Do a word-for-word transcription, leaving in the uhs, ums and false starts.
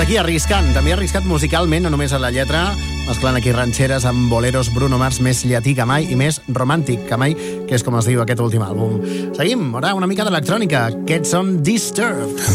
aquí arriscant, també arriscat musicalment, no només a la lletra, mesclant aquí ranxeres amb boleros, Bruno Mars més llatí que mai i més romàntic que mai, que és com es diu aquest últim àlbum. Seguim, ara una mica d'electrònica. Aquests són Disturbed.